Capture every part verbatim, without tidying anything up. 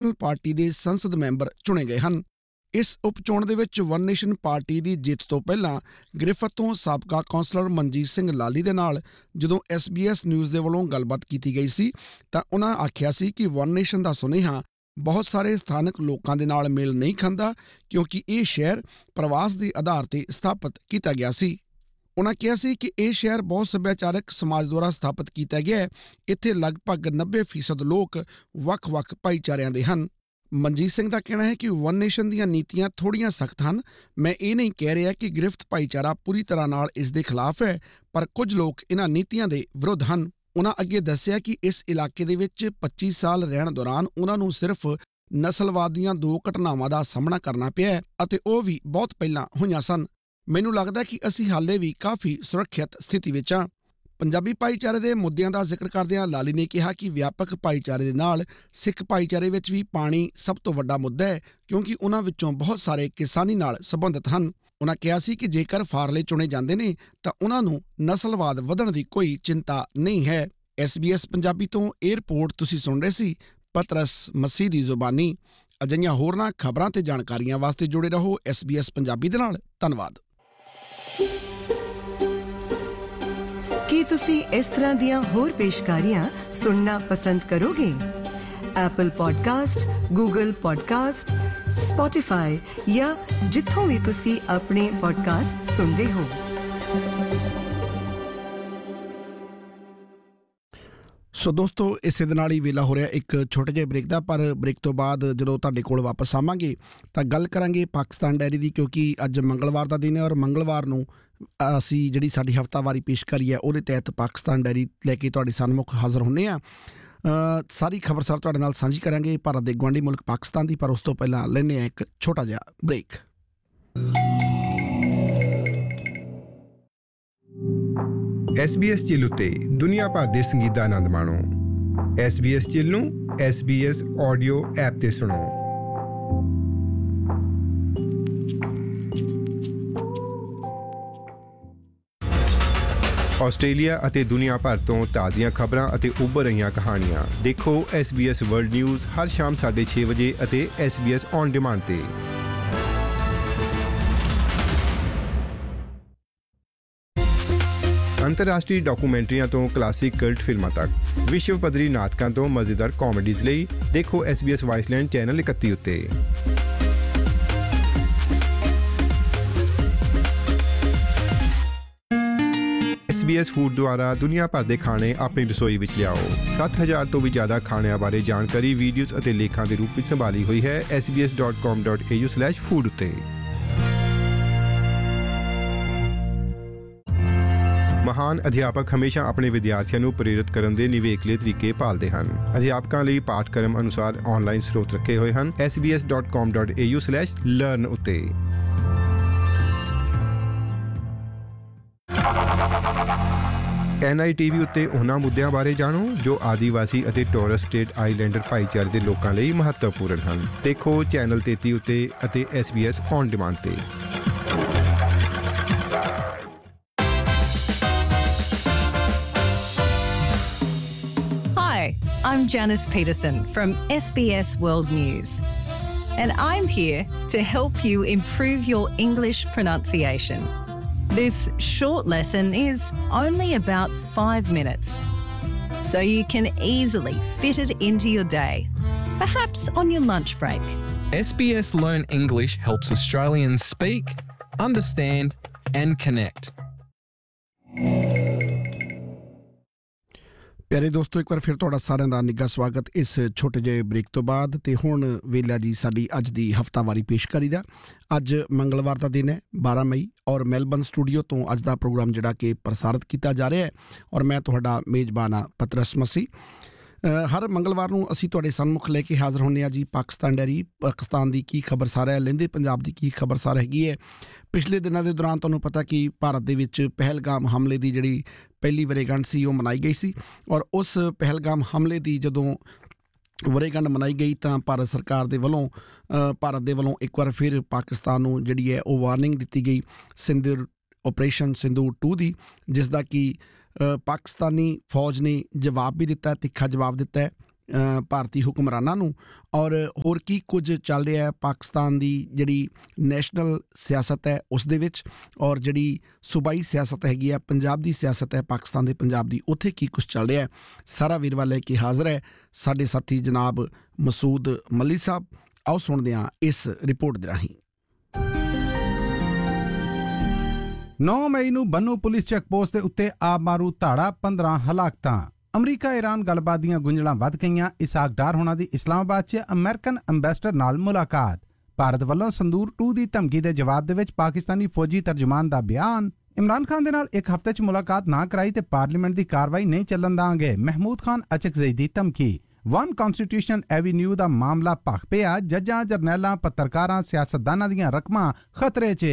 National party ਦੇ ਸੰਸਦ member ਚੁਣੇ ਗਏ ਹਨ। ਇਸ ਉਪ ਚੋਣ ਦੇ ਵਿੱਚ ਵਨ ਨੇਸ਼ਨ ਪਾਰਟੀ ਦੀ ਜਿੱਤ ਤੋਂ ਪਹਿਲਾਂ ਗ੍ਰਿਫਤ ਤੋਂ ਸਾਬਕਾ ਕੌਂਸਲਰ ਮਨਜੀਤ ਸਿੰਘ ਲਾਲੀ ਦੇ ਨਾਲ ਜਦੋਂ ਐਸ ਬੀ ਐਸ ਨਿਊਜ਼ ਦੇ ਵੱਲੋਂ ਗੱਲਬਾਤ ਕੀਤੀ ਗਈ ਸੀ ਤਾਂ ਉਹਨਾਂ ਆਖਿਆ ਸੀ ਕਿ ਵਨ ਨੇਸ਼ਨ ਦਾ ਸੁਨੇਹਾ ਬਹੁਤ ਸਾਰੇ ਸਥਾਨਕ ਲੋਕਾਂ ਦੇ ਨਾਲ ਮੇਲ ਨਹੀਂ ਖਾਂਦਾ ਕਿਉਂਕਿ ਇਹ ਸ਼ਹਿਰ ਪ੍ਰਵਾਸ ਦੇ ਆਧਾਰ ਤੇ ਸਥਾਪਿਤ ਕੀਤਾ ਗਿਆ ਸੀ। ਉਹਨਾਂ ਕਿਹਾ ਸੀ ਕਿ ਇਹ ਸ਼ਹਿਰ ਬਹੁਤ ਸੱਭਿਆਚਾਰਕ ਸਮਾਜ ਦੁਆਰਾ ਸਥਾਪਿਤ ਕੀਤਾ ਗਿਆ ਹੈ। ਇੱਥੇ ਲਗਭਗ ਨੱਬੇ ਫੀਸਦ ਲੋਕ ਵੱਖ-ਵੱਖ ਭਾਈਚਾਰਿਆਂ ਦੇ ਹਨ। ਮਨਜੀਤ ਸਿੰਘ ਦਾ ਕਹਿਣਾ ਹੈ ਕਿ ਵਨ ਨੇਸ਼ਨ ਦੀਆਂ ਨੀਤੀਆਂ ਥੋੜ੍ਹੀਆਂ ਸਖਤ ਹਨ। ਮੈਂ ਇਹ ਨਹੀਂ ਕਹਿ ਰਿਹਾ ਕਿ ਗ੍ਰਿਫਤ ਭਾਈਚਾਰਾ ਪੂਰੀ ਤਰ੍ਹਾਂ ਨਾਲ ਇਸ ਦੇ ਖਿਲਾਫ ਹੈ, ਪਰ ਕੁਝ ਲੋਕ ਇਹਨਾਂ ਨੀਤੀਆਂ ਦੇ ਵਿਰੁੱਧ ਹਨ। ਉਹਨਾਂ ਅੱਗੇ ਦੱਸਿਆ ਕਿ ਇਸ ਇਲਾਕੇ ਦੇ ਵਿੱਚ ਪੱਚੀ ਸਾਲ ਰਹਿਣ ਦੌਰਾਨ ਉਹਨਾਂ ਨੂੰ ਸਿਰਫ ਨਸਲਵਾਦ ਦੀਆਂ ਦੋ ਘਟਨਾਵਾਂ ਦਾ ਸਾਹਮਣਾ ਕਰਨਾ ਪਿਆ ਹੈ ਅਤੇ ਉਹ ਵੀ ਬਹੁਤ ਪਹਿਲਾਂ ਹੋਈਆਂ ਸਨ। ਮੈਨੂੰ ਲੱਗਦਾ ਕਿ ਅਸੀਂ ਹਾਲੇ ਵੀ ਕਾਫੀ ਸੁਰੱਖਿਅਤ ਸਥਿਤੀ ਵਿੱਚ ਹਾਂ। ਪੰਜਾਬੀ ਭਾਈਚਾਰੇ ਦੇ ਮੁੱਦਿਆਂ ਦਾ ਜ਼ਿਕਰ ਕਰਦਿਆਂ ਲਾਲੀ ਨੇ ਕਿਹਾ ਕਿ ਵਿਆਪਕ ਭਾਈਚਾਰੇ ਦੇ ਨਾਲ ਸਿੱਖ ਭਾਈਚਾਰੇ ਵਿੱਚ ਵੀ ਪਾਣੀ ਸਭ ਤੋਂ ਵੱਡਾ ਮੁੱਦਾ ਹੈ ਕਿਉਂਕਿ ਉਹਨਾਂ ਵਿੱਚੋਂ ਬਹੁਤ ਸਾਰੇ ਕਿਸਾਨੀ ਨਾਲ ਸੰਬੰਧਿਤ ਹਨ। ਉਹਨਾਂ ਕਿਹਾ ਸੀ ਕਿ ਜੇਕਰ ਫਾਰਲੇ ਚੁਣੇ ਜਾਂਦੇ ਨੇ ਤਾਂ ਉਹਨਾਂ ਨੂੰ ਨਸਲਵਾਦ ਵਧਣ ਦੀ ਕੋਈ ਚਿੰਤਾ ਨਹੀਂ ਹੈ। ਐਸ ਬੀ ਐਸ ਪੰਜਾਬੀ ਤੋਂ ਇਹ ਰਿਪੋਰਟ ਤੁਸੀਂ ਸੁਣ ਰਹੇ ਸੀ ਪਤਰਸ ਮਸੀਹ ਦੀ ਜ਼ੁਬਾਨੀ। ਅਜਿਹੀਆਂ ਹੋਰਨਾਂ ਖਬਰਾਂ ਤੇ ਜਾਣਕਾਰੀਆਂ ਵਾਸਤੇ ਜੁੜੇ ਰਹੋ ਐਸ ਬੀ ਐਸ ਪੰਜਾਬੀ ਦੇ ਨਾਲ। ਧੰਨਵਾਦ। ਕੀ ਤੁਸੀਂ ਇਸ ਤਰ੍ਹਾਂ ਦੀਆਂ ਹੋਰ ਪੇਸ਼ਕਾਰੀਆਂ ਸੁਣਨਾ ਪਸੰਦ ਕਰੋਗੇ? Apple podcast, Google podcast, Spotify ਜਾਂ ਜਿੱਥੋਂ ਵੀ ਤੁਸੀਂ ਆਪਣੇ ਪੋਡਕਾਸਟ ਸੁਣਦੇ ਹੋ। ਸੋ ਦੋਸਤੋ, ਇਸੇ ਦੇ ਨਾਲ ਹੀ ਵੇਲਾ ਹੋ ਰਿਹਾ ਇੱਕ ਛੋਟੇ ਜਿਹੇ ਬ੍ਰੇਕ ਦਾ, ਪਰ ਬ੍ਰੇਕ ਤੋਂ ਬਾਅਦ ਜਦੋਂ ਤੁਹਾਡੇ ਕੋਲ ਵਾਪਸ ਆਵਾਂਗੇ ਤਾਂ ਗੱਲ ਕਰਾਂਗੇ ਪਾਕਿਸਤਾਨ ਡਾਇਰੀ ਦੀ, ਕਿਉਂਕਿ ਅੱਜ ਮੰਗਲਵਾਰ ਦਾ ਦਿਨ ਹੈ ਔਰ ਮੰਗਲਵਾਰ ਨੂੰ ਅਸੀਂ ਜਿਹੜੀ ਸਾਡੀ ਹਫ਼ਤਾਵਾਰੀ ਪੇਸ਼ਕਾਰੀ ਹੈ ਉਹਦੇ ਤਹਿਤ ਪਾਕਿਸਤਾਨ ਡਾਇਰੀ ਲੈ ਕੇ ਤੁਹਾਡੇ ਸਨਮੁਖ ਹਾਜ਼ਰ ਹੁੰਦੇ ਹਾਂ। ਸਾਰੀ ਖਬਰਸਾਰ ਤੁਹਾਡੇ ਨਾਲ ਸਾਂਝੀ ਕਰਾਂਗੇ ਭਾਰਤ ਦੇ ਗੁਆਂਢੀ ਮੁਲਕ ਪਾਕਿਸਤਾਨ ਦੀ, ਪਰ ਉਸ ਤੋਂ ਪਹਿਲਾਂ ਲੈਂਦੇ ਹਾਂ ਇੱਕ ਛੋਟਾ ਜਿਹਾ break. S B S chill ਉੱਤੇ ਦੁਨੀਆ ਭਰ ਦੇ ਸੰਗੀਤ ਦਾ ਆਨੰਦ ਮਾਣੋ। ਐਸ ਬੀ ਐਸ ਚਿੱਲ ਨੂੰ S B S audio app ਤੇ ਸੁਣੋ। ਆਸਟ੍ਰੇਲੀਆ ਅਤੇ ਦੁਨੀਆ ਭਰ ਤੋਂ ਤਾਜ਼ੀਆਂ ਖਬਰਾਂ ਅਤੇ ਉੱਭਰ ਰਹੀਆਂ ਕਹਾਣੀਆਂ ਦੇਖੋ S B S world news ਹਰ ਸ਼ਾਮ ਸਾਢੇ ਛੇ ਵਜੇ ਅਤੇ S B S on demand ਤੇ। ਅੰਤਰਰਾਸ਼ਟਰੀ ਡਾਕੂਮੈਂਟਰੀਆਂ ਤੋਂ ਕਲਾਸਿਕ ਕਲਟ ਫਿਲਮਾਂ ਤੱਕ ਵਿਸ਼ਵ ਪੱਧਰੀ ਨਾਟਕਾਂ ਤੋਂ ਮਜ਼ੇਦਾਰ ਕਾਮੇਡੀਜ਼ ਲਈ ਦੇਖੋ ਐਸ ਬੀ ਐਸ ਵਾਈਸਲੈਂਡ ਚੈਨਲ ਇਕੱਤੀ ਉੱਤੇ। ਐਸ ਬੀ ਐਸ ਫੂਡ ਦੁਆਰਾ ਦੁਨੀਆ ਭਰ ਦੇ ਖਾਣੇ ਆਪਣੀ ਰਸੋਈ ਵਿੱਚ ਲਿਆਓ। ਸੱਤ ਹਜ਼ਾਰ ਤੋਂ ਵੀ ਜ਼ਿਆਦਾ ਖਾਣਿਆਂ ਬਾਰੇ ਜਾਣਕਾਰੀ ਵੀਡੀਓਜ਼ ਅਤੇ ਲੇਖਾਂ ਦੇ ਰੂਪ ਵਿੱਚ ਸੰਭਾਲੀ ਹੋਈ ਹੈ S B S dot com dot A you slash food ਉੱਤੇ। ਮਹਾਨ ਅਧਿਆਪਕ ਹਮੇਸ਼ਾ ਆਪਣੇ ਵਿਦਿਆਰਥੀਆਂ ਨੂੰ ਪ੍ਰੇਰਿਤ ਕਰਨ ਦੇ ਨਿਵੇਕਲੇ ਤਰੀਕੇ ਭਾਲਦੇ ਹਨ। ਅਧਿਆਪਕਾਂ ਲਈ ਪਾਠਕ੍ਰਮ ਅਨੁਸਾਰ ਆਨਲਾਈਨ ਸਰੋਤ ਰੱਖੇ ਹੋਏ ਹਨ S B S dot com dot A you slash learn ਉੱਤੇ। ਐਨ ਆਈ ਟੀ ਵੀ ਉੱਤੇ ਉਹਨਾਂ ਮੁੱਦਿਆਂ ਬਾਰੇ ਜਾਣੋ ਜੋ ਆਦੀਵਾਸੀ ਅਤੇ ਟੋਰਸ ਸਟ੍ਰੇਟ ਆਈਲੈਂਡਰ ਭਾਈਚਾਰੇ ਦੇ ਲੋਕਾਂ ਲਈ ਮਹੱਤਵਪੂਰਨ ਹਨ। ਦੇਖੋ ਚੈਨਲ ਤੇਤੀ ਉੱਤੇ ਅਤੇ S B S on demand ਤੇ। Hi, I'm Janice Peterson from S B S World News, and I'm here to help you improve your English pronunciation. This short lesson is only about five minutes, so you can easily fit it into your day, perhaps on your lunch break. S B S Learn English helps Australians speak, understand, and connect. ਪਿਆਰੇ ਦੋਸਤੋ, ਇੱਕ ਵਾਰ ਫਿਰ ਤੁਹਾਡਾ ਸਾਰਿਆਂ ਦਾ ਨਿੱਘਾ ਸਵਾਗਤ ਇਸ ਛੋਟੇ ਜਿਹੇ ਬ੍ਰੇਕ ਤੋਂ ਬਾਅਦ। ਤੇ ਹੁਣ ਵੇਲਾ ਜੀ ਸਾਡੀ ਅੱਜ ਦੀ ਹਫ਼ਤਾਵਾਰੀ ਪੇਸ਼ਕਾਰੀ ਦਾ। ਅੱਜ ਮੰਗਲਵਾਰ ਦਾ ਦਿਨ ਹੈ, ਬਾਰਾਂ ਮਈ, ਔਰ ਮੈਲਬਨ ਸਟੂਡੀਓ ਤੋਂ ਅੱਜ ਦਾ ਪ੍ਰੋਗਰਾਮ ਜਿਹੜਾ ਕਿ ਪ੍ਰਸਾਰਿਤ ਕੀਤਾ ਜਾ ਰਿਹਾ ਹੈ ਔਰ ਮੈਂ ਤੁਹਾਡਾ ਮੇਜ਼ਬਾਨ ਹਾਂ ਪਤਰਸ ਮਸੀਹ। ਹਰ ਮੰਗਲਵਾਰ ਨੂੰ ਅਸੀਂ ਤੁਹਾਡੇ ਸਨਮੁਖ ਲੈ ਕੇ ਹਾਜ਼ਰ ਹੁੰਦੇ ਹਾਂ ਜੀ ਪਾਕਿਸਤਾਨ ਡਾਇਰੀ। ਪਾਕਿਸਤਾਨ ਦੀ ਕੀ ਖਬਰਸਾਰ ਹੈ, ਲਹਿੰਦੇ ਪੰਜਾਬ ਦੀ ਕੀ ਖਬਰਸਾਰ ਹੈਗੀ ਹੈ। ਪਿਛਲੇ ਦਿਨਾਂ ਦੇ ਦੌਰਾਨ ਤੁਹਾਨੂੰ ਪਤਾ ਕਿ ਭਾਰਤ ਦੇ ਵਿੱਚ ਪਹਿਲਗਾਮ ਹਮਲੇ ਦੀ ਜਿਹੜੀ ਪਹਿਲੀ ਵਰ੍ਹੇਗੰਢ ਸੀ ਉਹ ਮਨਾਈ ਗਈ ਸੀ ਔਰ ਉਸ ਪਹਿਲਗਾਮ ਹਮਲੇ ਦੀ ਜਦੋਂ ਵਰ੍ਹੇਗੰਢ ਮਨਾਈ ਗਈ ਤਾਂ ਭਾਰਤ ਸਰਕਾਰ ਦੇ ਵੱਲੋਂ ਭਾਰਤ ਦੇ ਵੱਲੋਂ ਇੱਕ ਵਾਰ ਫਿਰ ਪਾਕਿਸਤਾਨ ਨੂੰ ਜਿਹੜੀ ਹੈ ਉਹ ਵਾਰਨਿੰਗ ਦਿੱਤੀ ਗਈ ਸਿੰਧੂ ਆਪਰੇਸ਼ਨ ਸਿੰਧੂ ਟੂ ਦੀ, ਜਿਸ ਦਾ ਕਿ ਪਾਕਿਸਤਾਨੀ ਫੌਜ ਨੇ ਜਵਾਬ ਵੀ ਦਿੱਤਾ, ਤਿੱਖਾ ਜਵਾਬ ਦਿੱਤਾ ਹੈ। ਅ, ਭਾਰਤੀ ਹੁਕਮਰਾਨਾਂ ਨੂੰ, ਔਰ ਹੋਰ ਕੀ ਕੁਝ ਚੱਲ ਰਿਹਾ ਹੈ ਪਾਕਿਸਤਾਨ ਦੀ ਜਿਹੜੀ ਨੈਸ਼ਨਲ ਸਿਆਸਤ ਹੈ ਉਸ ਦੇ ਵਿੱਚ, ਔਰ ਜਿਹੜੀ ਸੂਬਾਈ ਸਿਆਸਤ ਹੈਗੀ ਹੈ, ਪੰਜਾਬ ਦੀ ਸਿਆਸਤ ਹੈ ਪਾਕਿਸਤਾਨ ਦੇ ਪੰਜਾਬ ਦੀ, ਉੱਥੇ ਕੀ ਕੁਝ ਚੱਲ ਰਿਹਾ ਹੈ, ਸਾਰਾ ਵੇਰਵਾ ਲੈ ਕੇ ਹਾਜ਼ਰ ਹੈ ਸਾਡੇ ਸਾਥੀ ਜਨਾਬ ਮਸੂਦ ਮੱਲੀ ਸਾਹਿਬ। ਆਓ ਸੁਣਦੇ ਹਾਂ ਇਸ ਰਿਪੋਰਟ ਦੇ ਰਾਹੀਂ। ਨੌਂ ਮਈ ਨੂੰ ਬੰਨੂ ਪੁਲਿਸ ਚੈੱਕ ਪੋਸਟ ਦੇ ਉੱਤੇ ਆਪ ਮਾਰੂ ਧਾੜਾ, ਪੰਦਰਾਂ ਹਲਾਕਤਾਂ। ਅਮਰੀਕਾ ਈਰਾਨ ਗੱਲਬਾਤ ਦੀਆਂ ਗੁੰਝਲਾਂ ਵੱਧ ਗਈਆਂ। ਇਸਾਕ ਡਾਰ ਹੋਣਾ ਦੀ ਇਸਲਾਮਾਬਾਦ 'ਚ ਅਮਰੀਕਨ ਅੰਬੈਸਡਰ ਨਾਲ ਮੁਲਾਕਾਤ। ਭਾਰਤ ਵੱਲੋਂ ਸੰਦੂਰ ਟੂ ਦੀ ਧਮਕੀ ਦੇ ਜਵਾਬ ਦੇ ਵਿੱਚ ਪਾਕਿਸਤਾਨੀ ਫੌਜੀ ਤਰਜਮਾਨ ਦਾ ਬਿਆਨ। ਇਮਰਾਨ ਖਾਨ ਦੇ ਨਾਲ ਇੱਕ ਹਫ਼ਤੇ 'ਚ ਮੁਲਾਕਾਤ ਨਾ ਕਰਾਈ ਤੇ ਪਾਰਲੀਮੈਂਟ ਦੀ ਕਾਰਵਾਈ ਨਹੀਂ ਚੱਲਣ ਦਾਂਗੇ, ਮਹਿਮੂਦ ਖਾਨ ਅਚਕਜ਼ਈ ਦੀ ਧਮਕੀ। ਵਨ ਕਨਸਟੀਟਿਊਸ਼ਨ ਐਵੀਨਿਊ ਦਾ ਮਾਮਲਾ ਭਖ ਪਿਆ। ਜੱਜਾਂ, ਜਰਨੈਲਾਂ, ਪੱਤਰਕਾਰਾਂ, ਸਿਆਸਤਦਾਨਾਂ ਦੀਆਂ ਰਕਮਾਂ ਖਤਰੇ 'ਚ।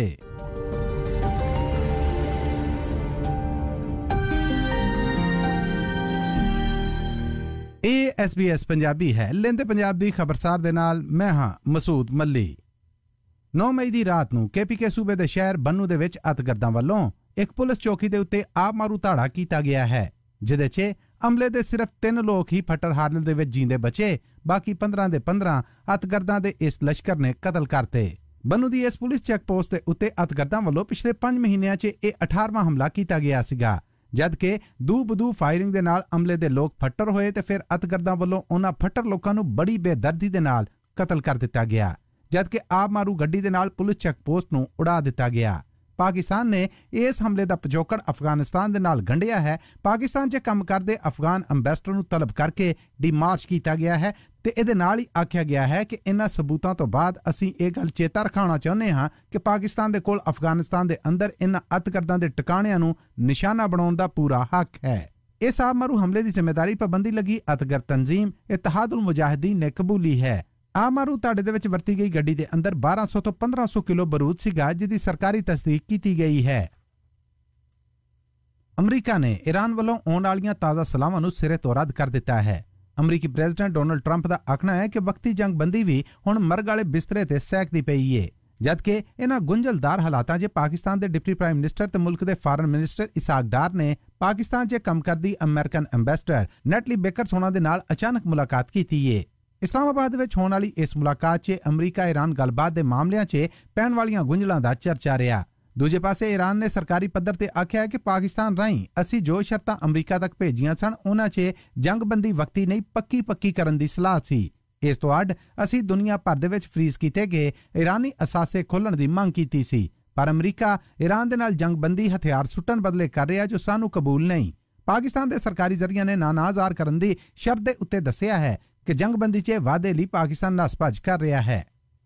ਇਹ ਐਸ ਬੀ ਐਸ ਪੰਜਾਬੀ ਹੈ। ਲੈਂਦੇ ਪੰਜਾਬ ਦੀ ਖਬਰਸਾਰ ਦੇ ਨਾਲ ਮੈਂ ਹਾਂ ਮਸੂਦ ਮੱਲੀ। ਨੌਂ ਮਈ ਦੀ ਰਾਤ ਨੂੰ ਕੇ ਪੀ ਕੇ ਸੂਬੇ ਦੇ ਸ਼ਹਿਰ ਬੰਨੂ ਦੇ ਵਿੱਚ ਅਤਗਰਦਾਂ ਵੱਲੋਂ ਇੱਕ ਪੁਲਿਸ ਚੌਕੀ ਦੇ ਉੱਤੇ ਆਪ ਮਾਰੂ ਧਾੜਾ ਕੀਤਾ ਗਿਆ ਹੈ, ਜਿਹਦੇ 'ਚ ਅਮਲੇ ਦੇ ਸਿਰਫ ਤਿੰਨ ਲੋਕ ਹੀ ਫੱਟੜ ਹਾਲਤ ਦੇ ਵਿੱਚ ਜੀਂਦੇ ਬਚੇ। ਬਾਕੀ ਪੰਦਰਾਂ ਦੇ ਪੰਦਰਾਂ ਅਤਗਰਦਾਂ ਦੇ ਇਸ ਲਸ਼ਕਰ ਨੇ ਕਤਲ ਕਰਤੇ। ਬੰਨੂ ਦੀ ਇਸ ਪੁਲਿਸ ਚੈੱਕ ਪੋਸਟ ਦੇ ਉੱਤੇ ਅਤਗਰਦਾਂ ਵੱਲੋਂ ਪਿਛਲੇ ਪੰਜ ਮਹੀਨਿਆਂ 'ਚ ਇਹ ਅਠਾਰਵਾਂ ਹਮਲਾ ਕੀਤਾ ਗਿਆ ਸੀਗਾ, ਜਦ ਕਿ ਦੂ ਬਦੂ ਫਾਇਰਿੰਗ ਦੇ ਨਾਲ ਅਮਲੇ ਦੇ ਲੋਕ ਫੱਟੜ ਹੋਏ ਤੇ ਫਿਰ ਅਤਗਰਦਾਂ ਵੱਲੋਂ ਉਹਨਾਂ ਫੱਟੜ ਲੋਕਾਂ ਨੂੰ ਬੜੀ ਬੇਦਰਦੀ ਦੇ ਨਾਲ ਕਤਲ ਕਰ ਦਿੱਤਾ ਗਿਆ, ਜਦ ਕਿ ਆਪ ਮਾਰੂ ਗੱਡੀ ਦੇ ਨਾਲ ਪੁਲਿਸ ਚੈੱਕ ਪੋਸਟ ਨੂੰ ਉਡਾ ਦਿੱਤਾ ਗਿਆ। ਪਾਕਿਸਤਾਨ ਨੇ ਇਸ ਹਮਲੇ ਦਾ ਪਿਛੋਕੜ ਅਫਗਾਨਿਸਤਾਨ ਦੇ ਨਾਲ ਗੰਢਿਆ ਹੈ। ਪਾਕਿਸਤਾਨ 'ਚ ਕੰਮ ਕਰਦੇ ਅਫਗਾਨ ਅੰਬੈਸਡਰ ਨੂੰ ਤਲਬ ਕਰਕੇ ਡਿਮਾਰਚ ਕੀਤਾ ਗਿਆ ਹੈ ਤੇ ਇਹਦੇ ਨਾਲ ਹੀ ਆਖਿਆ ਗਿਆ ਹੈ ਕਿ ਇਹਨਾਂ ਸਬੂਤਾਂ ਤੋਂ ਬਾਅਦ ਅਸੀਂ ਇਹ ਗੱਲ ਚੇਤਾ ਰਖਾਉਣਾ ਚਾਹੁੰਦੇ ਹਾਂ ਕਿ ਪਾਕਿਸਤਾਨ ਦੇ ਕੋਲ ਅਫਗਾਨਿਸਤਾਨ ਦੇ ਅੰਦਰ ਇਹਨਾਂ ਅਤਗਰਦਾਂ ਦੇ ਟਿਕਾਣਿਆਂ ਨੂੰ ਨਿਸ਼ਾਨਾ ਬਣਾਉਣ ਦਾ ਪੂਰਾ ਹੱਕ ਹੈ। ਇਸ ਆਪ ਮਾਰੂ ਹਮਲੇ ਦੀ ਜ਼ਿੰਮੇਵਾਰੀ ਪਾਬੰਦੀ ਲੱਗੀ ਅਤਗਰ ਤੰਜ਼ੀਮ ਇਤਿਹਾਦੁਲ ਮੁਜਾਹਿਦੀਨ ਨੇ ਕਬੂਲੀ ਹੈ। ਆਪ ਮਾਰੂ ਧਾੜੇ ਦੇ ਵਿੱਚ ਵਰਤੀ ਗਈ ਗੱਡੀ ਦੇ ਅੰਦਰ ਬਾਰਾਂ ਸੌ ਤੋਂ ਪੰਦਰਾਂ ਸੌ ਕਿਲੋ ਬਰੂਦ ਸੀਗਾ, ਜਿਹਦੀ ਸਰਕਾਰੀ ਤਸਦੀਕ ਕੀਤੀ ਗਈ ਹੈ। ਅਮਰੀਕਾ ਨੇ ਈਰਾਨ ਵੱਲੋਂ ਆਉਣ ਵਾਲੀਆਂ ਤਾਜ਼ਾ ਸਲਾਹਾਂ ਨੂੰ ਸਿਰੇ ਤੋਂ ਰੱਦ ਕਰ ਦਿੱਤਾ ਹੈ। ਅਮਰੀਕੀ ਪ੍ਰੈਜ਼ੀਡੈਂਟ ਡੋਨਲਡ ਟਰੰਪ ਦਾ ਆਖਣਾ ਹੈ ਕਿ ਵਕਤੀ ਜੰਗਬੰਦੀ ਵੀ ਹੁਣ ਮਰਗ ਵਾਲੇ ਬਿਸਤਰੇ ਤੇ ਸਹਿਕਦੀ ਪਈ ਏ, ਜਦਕਿ ਇਹਨਾਂ ਗੁੰਝਲਦਾਰ ਹਾਲਾਤਾਂ 'ਚ ਪਾਕਿਸਤਾਨ ਦੇ ਡਿਪਟੀ ਪ੍ਰਾਈਮ ਮਿਨਿਸਟਰ ਤੇ ਮੁਲਕ ਦੇ ਫਾਰਨ ਮਿਨਿਸਟਰ ਇਸਾਕ ਡਾਰ ਨੇ ਪਾਕਿਸਤਾਨ 'ਚ ਕੰਮ ਕਰਦੀ ਅਮਰੀਕਨ ਅੰਬੈਸਡਰ ਨੈਟਲੀ ਬੇਕਰਸ ਹੋਣਾ ਦੇ ਨਾਲ ਅਚਾਨਕ ਮੁਲਾਕਾਤ ਕੀਤੀ ਏ। ਇਸਲਾਮਾਬਾਦ ਵਿੱਚ ਹੋਣ ਵਾਲੀ ਇਸ ਮੁਲਾਕਾਤ 'ਚ ਅਮਰੀਕਾ ਈਰਾਨ ਗੱਲਬਾਤ ਦੇ ਮਾਮਲਿਆਂ 'ਚ ਪੈਣ ਵਾਲੀਆਂ ਗੁੰਝਲਾਂ ਦਾ ਚਰਚਾ ਰਿਹਾ। ਦੂਜੇ ਪਾਸੇ ਈਰਾਨ ਨੇ ਸਰਕਾਰੀ ਪੱਧਰ ਤੇ ਆਖਿਆ ਹੈ ਕਿ ਪਾਕਿਸਤਾਨ ਰਾਹੀਂ ਅਸੀਂ ਜੋ ਸ਼ਰਤਾਂ ਅਮਰੀਕਾ ਤੱਕ ਭੇਜੀਆਂ ਸਨ ਉਹਨਾਂ 'ਚ ਜੰਗਬੰਦੀ ਵਕਤੀ ਨਹੀਂ ਪੱਕੀ ਪੱਕੀ ਕਰਨ ਦੀ ਸਲਾਹ ਸੀ। ਇਸ ਤੋਂ ਅੱਡ ਅਸੀਂ ਦੁਨੀਆ ਭਰ ਦੇ ਵਿੱਚ ਫਰੀਜ਼ ਕੀਤੇ ਗਏ ਈਰਾਨੀ ਅਸਾਸੇ ਖੋਲ੍ਹਣ ਦੀ ਮੰਗ ਕੀਤੀ ਸੀ, ਪਰ ਅਮਰੀਕਾ ਈਰਾਨ ਦੇ ਨਾਲ ਜੰਗਬੰਦੀ ਹਥਿਆਰ ਸੁੱਟਣ ਬਦਲੇ ਕਰ ਰਿਹਾ ਜੋ ਸਾਨੂੰ ਕਬੂਲ ਨਹੀਂ। ਪਾਕਿਸਤਾਨ ਦੇ ਸਰਕਾਰੀ ਜ਼ਰੀਆਂ ਨੇ ਨਾਨਾਜ਼ਾਰ ਕਰਨ ਦੀ ਸ਼ਰਤ ਦੇ ਉੱਤੇ ਦੱਸਿਆ ਹੈ ਕਿ ਜੰਗਬੰਦੀ 'ਚ ਵਾਅਦੇ ਲਈ ਪਾਕਿਸਤਾਨ ਨਸ ਭੱਜ ਕਰ ਰਿਹਾ ਹੈ।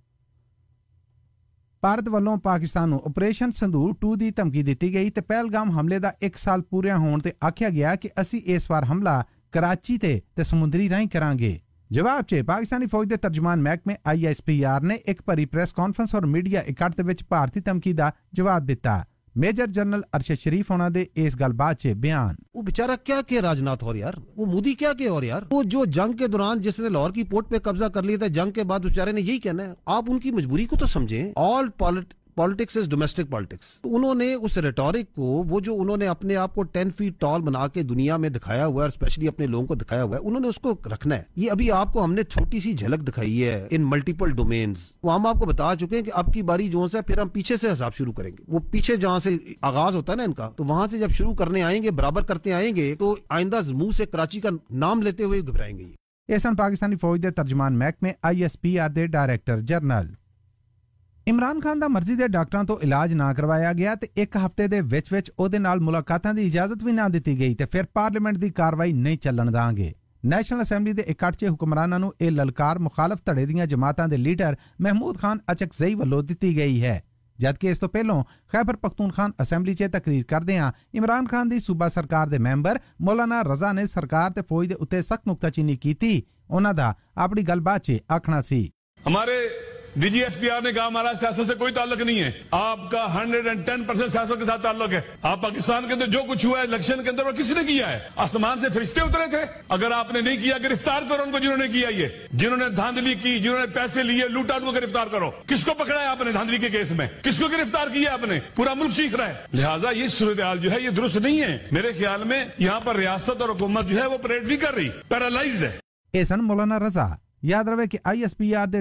ਭਾਰਤ ਵੱਲੋਂ ਪਾਕਿਸਤਾਨ ਨੂੰ ਆਪਰੇਸ਼ਨ ਸੰਦੂਰ ਟੂ ਦੀ ਧਮਕੀ ਦਿੱਤੀ ਗਈ ਤੇ ਪਹਿਲਗਾਮ ਹਮਲੇ ਦਾ ਇੱਕ ਸਾਲ ਪੂਰਿਆ ਹੋਣ ਤੇ ਆਖਿਆ ਗਿਆ ਕਿ ਅਸੀਂ ਇਸ ਵਾਰ ਹਮਲਾ ਕਰਾਚੀ ਤੇ ਤੇ ਸਮੁੰਦਰੀ ਰਾਹੀਂ ਕਰਾਂਗੇ। ਜਵਾਬ 'ਚ ਪਾਕਿਸਤਾਨੀ ਫੌਜ ਦੇ ਤਰਜਮਾਨ ਮਹਿਕਮੇ ਆਈ ਐਸ ਪੀ ਆਰ ਨੇ ਇੱਕ ਭਰੀ ਪ੍ਰੈਸ ਕਾਨਫਰੰਸ ਔਰ ਮੀਡੀਆ ਇਕੱਠ ਦੇ ਵਿੱਚ ਭਾਰਤੀ ਧਮਕੀ ਦਾ ਜਵਾਬ ਦਿੱਤਾ। मेजर जनरल अरशद शरीफ होना दे इस गलबात से बयान। वो बेचारा क्या के राजनाथ और यार, वो मोदी क्या के और यार, वो जो जंग के दौरान जिसने लाहौर की पोर्ट पे कब्जा कर लिया था, जंग के बाद बेचारे ने यही कहना है। आप उनकी मजबूरी को तो समझें। All पॉलिट politics is domestic politics. तो उन्होंने उस रेटोरिक को, वो जो उन्होंने अपने आप को टेन फीट टॉल बना के दुनिया में दिखाया हुआ है और स्पेशली अपने लोगों को दिखाया हुआ है, उन्होंने उसको रखना है। ये अभी आपको हमने छोटी सी झलक दिखाई है इन मल्टीपल डोमेन्स। वो हम आपको बता चुके हैं कि अब की बारी जो है फिर हम पीछे से हिसाब शुरू करेंगे। वो पीछे जहाँ से आगाज होता है ना इनका, तो वहां से जब शुरू करने आएंगे, बराबर करते आएंगे, तो आइंदा मुंह से कराची का नाम लेते हुए घबराएंगे। इस पाकिस्तानी फौज के तर्जमान महकमे आई एस पी आर के डायरैक्टर जनरल ਇਮਰਾਨ ਖਾਨ ਦਾ ਮਰਜ਼ੀ ਦੇ ਡਾਕਟਰਾਂ ਤੋਂ ਇਲਾਜ ਨਾ ਕਰਵਾਇਆ ਗਿਆ ਤੇ ਇੱਕ ਹਫ਼ਤੇ ਦੇ ਵਿੱਚ ਵਿੱਚ ਉਹਦੇ ਨਾਲ ਮੁਲਾਕਾਤਾਂ ਦੀ ਇਜਾਜ਼ਤ ਵੀ ਨਾ ਦਿੱਤੀ ਗਈ ਤੇ ਫਿਰ ਪਾਰਲੀਮੈਂਟ ਦੀ ਕਾਰਵਾਈ ਨਹੀਂ ਚੱਲਣ ਦਾਂਗੇ। ਨੈਸ਼ਨਲ ਅਸੈਂਬਲੀ ਦੇ ਇਕੱਠ 'ਚ ਹੁਕਮਰਾਨਾਂ ਨੂੰ ਇਹ ਲਲਕਾਰ ਮੁਖਾਲਫ ਧੜੇ ਦੀਆਂ ਜਮਾਤਾਂ ਦੇ ਲੀਡਰ ਮਹਿਮੂਦ ਖਾਨ ਅਚਕਜ਼ਈ ਵੱਲੋਂ ਦਿੱਤੀ ਗਈ ਹੈ, ਜਦਕਿ ਇਸ ਤੋਂ ਪਹਿਲਾਂ ਖੈਬਰ ਪਖਤੂਨਖਵਾ ਅਸੈਂਬਲੀ 'ਚ ਤਕਰੀਰ ਕਰਦਿਆਂ ਇਮਰਾਨ ਖਾਨ ਦੀ ਸੂਬਾ ਸਰਕਾਰ ਦੇ ਮੈਂਬਰ ਮੌਲਾਨਾ ਰਜ਼ਾ ਨੇ ਸਰਕਾਰ ਤੇ ਫੌਜ ਦੇ ਉੱਤੇ ਸਖਤ ਨੁਕਤਾਚੀਨੀ ਕੀਤੀ। ਉਹਨਾਂ ਦਾ ਆਪਣੀ ਗੱਲਬਾਤ 'ਚ ਆਖਣਾ ਸੀ, हमारे डीजी एस पी आर ने कहा हमारा सियासत से कोई ताल्लुक नहीं है। आपका हंड्रेड एंड टेन परसेंट सियासत के साथ ताल्लुक है। आप पाकिस्तान के अंदर जो कुछ हुआ है इलेक्शन के अंदर वो किसने किया है? आसमान से फरिश्ते उतरे थे? अगर आपने नहीं किया, गिरफ्तार करो उनको जिन्होंने किया, ये जिन्होंने धांधली की, जिन्होंने पैसे लिए, लूटा, उनको गिरफ्तार करो। किसको पकड़ा है आपने धांधली के केस में? किसको गिरफ्तार किया आपने? पूरा मुल्क सीख रहा है। लिहाजा ये सूरत हाल जो है ये दुरुस्त नहीं है। मेरे ख्याल में यहाँ पर रियासत और हुकूमत जो है वो परेड नहीं कर रही, पैरालाइज्ड है। ਇਹ ਸਨ ਮੌਲਾਨਾ ਰਜ਼ਾ। ਯਾਦ ਰਵੇ ਕਿ ਆਈ ਐਸ ਪੀ ਆਰ ਦੇ